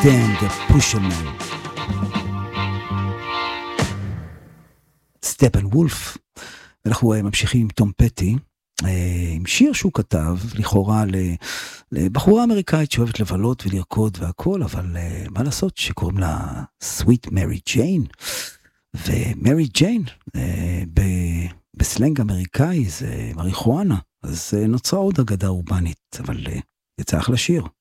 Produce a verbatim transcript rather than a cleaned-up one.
Dan the Pusherman. סטפנוולף. אנחנו ממשיכים עם תום פטי, עם שיר שהוא כתב, לכאורה לבחורה אמריקאית שאוהבת לבלות ולרקוד והכל, אבל מה לעשות שקוראים לה Sweet Mary Jane, ומרי ג'יין בסלנג אמריקאי זה מריחואנה, אז נוצרה עוד אגדה אורבנית, אבל יצא אחלה שיר.